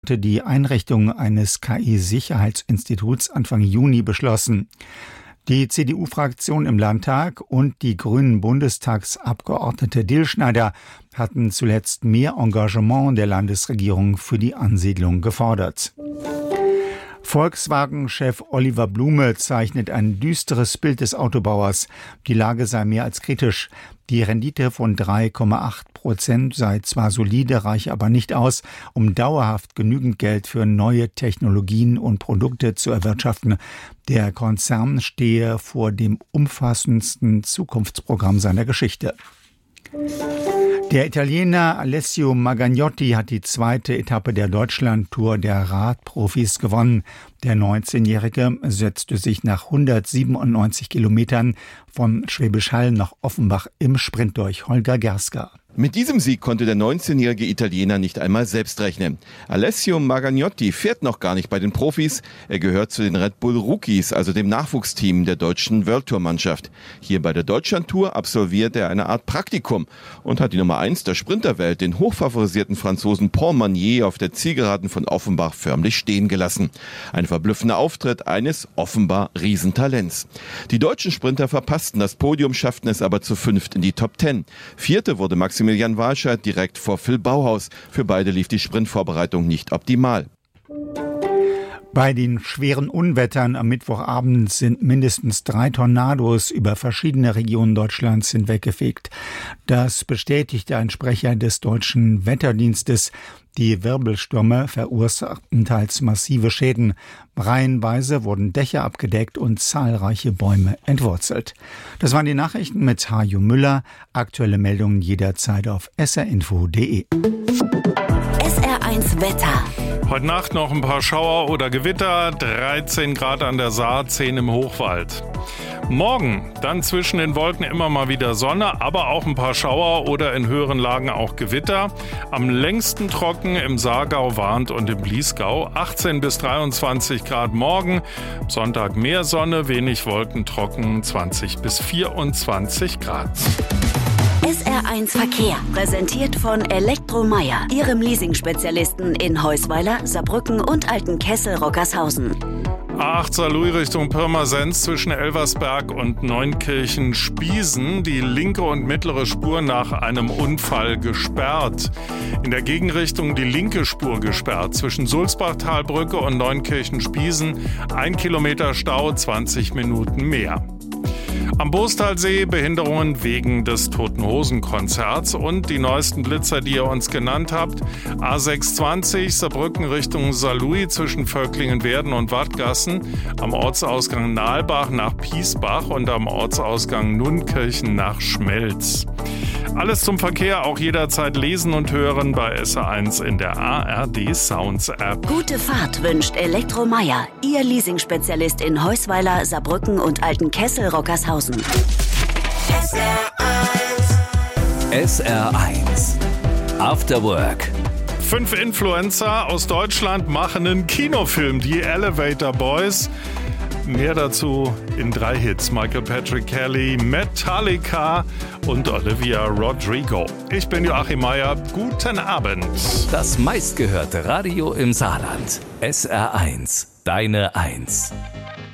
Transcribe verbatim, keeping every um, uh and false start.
die Einrichtung eines K I-Sicherheitsinstituts Anfang Juni beschlossen. Die C D U-Fraktion im Landtag und die grünen Bundestagsabgeordnete Dillschneider hatten zuletzt mehr Engagement der Landesregierung für die Ansiedlung gefordert. Volkswagen-Chef Oliver Blume zeichnet ein düsteres Bild des Autobauers. Die Lage sei mehr als kritisch. Die Rendite von drei Komma acht Prozent sei zwar solide, reiche aber nicht aus, um dauerhaft genügend Geld für neue Technologien und Produkte zu erwirtschaften. Der Konzern stehe vor dem umfassendsten Zukunftsprogramm seiner Geschichte. Der Italiener Alessio Magagnotti hat die zweite Etappe der Deutschlandtour der Radprofis gewonnen. Der neunzehnjährige setzte sich nach hundertsiebenundneunzig Kilometern von Schwäbisch Hall nach Offenbach im Sprint durch. Holger Gerska. Mit diesem Sieg konnte der neunzehnjährige Italiener nicht einmal selbst rechnen. Alessio Magagnotti fährt noch gar nicht bei den Profis. Er gehört zu den Red Bull Rookies, also dem Nachwuchsteam der deutschen World Tour Mannschaft. Hier bei der Deutschlandtour absolviert er eine Art Praktikum und hat die Nummer eins der Sprinterwelt, den hochfavorisierten Franzosen Paul Magnier, auf der Zielgeraden von Offenbach förmlich stehen gelassen. Ein verblüffender Auftritt eines offenbar Riesentalents. Die deutschen Sprinter verpassten das Podium, schafften es aber zu fünft in die Top Ten. Vierte wurde Maximilian Walscheid direkt vor Phil Bauhaus. Für beide lief die Sprintvorbereitung nicht optimal. Bei den schweren Unwettern am Mittwochabend sind mindestens drei Tornados über verschiedene Regionen Deutschlands hinweggefegt. Das bestätigte ein Sprecher des deutschen Wetterdienstes. Die Wirbelstürme verursachten teils massive Schäden. Reihenweise wurden Dächer abgedeckt und zahlreiche Bäume entwurzelt. Das waren die Nachrichten mit Hajo Müller. Aktuelle Meldungen jederzeit auf s r info punkt d e. S R eins Wetter. Heute Nacht noch ein paar Schauer oder Gewitter, dreizehn Grad an der Saar, zehn im Hochwald. Morgen dann zwischen den Wolken immer mal wieder Sonne, aber auch ein paar Schauer oder in höheren Lagen auch Gewitter. Am längsten trocken im Saargau, Warnt und im Bliesgau. achtzehn bis dreiundzwanzig Grad morgen. Sonntag mehr Sonne, wenig Wolken, trocken, zwanzig bis vierundzwanzig Grad. S R eins Verkehr, präsentiert von Elektromeier, Ihrem Leasing-Spezialisten in Heusweiler, Saarbrücken und Altenkessel-Rockershausen. A acht Saarlouis Richtung Pirmasens zwischen Elversberg und Neunkirchen-Spiesen. Die linke und mittlere Spur nach einem Unfall gesperrt. In der Gegenrichtung die linke Spur gesperrt. Zwischen Sulzbachtalbrücke und Neunkirchen-Spiesen ein Kilometer Stau, zwanzig Minuten mehr. Am Bostalsee Behinderungen wegen des Toten-Hosen-Konzerts und die neuesten Blitzer, die ihr uns genannt habt. A sechshundertzwanzig Saarbrücken Richtung Saarlouis zwischen Völklingen-Werden und Wattgassen. Am Ortsausgang Nahlbach nach Piesbach und am Ortsausgang Nunkirchen nach Schmelz. Alles zum Verkehr auch jederzeit lesen und hören bei S R eins in der A R D Sounds App. Gute Fahrt wünscht Elektromeier, Ihr Leasing-Spezialist in Heusweiler, Saarbrücken und Altenkessel-Rockershausen. S R eins. S R eins. After Work. Fünf Influencer aus Deutschland machen einen Kinofilm, die Elevator Boys. Mehr dazu in drei Hits. Michael Patrick Kelly, Metallica und Olivia Rodrigo. Ich bin Joachim Meier. Guten Abend. Das meistgehörte Radio im Saarland. S R eins. Deine Eins.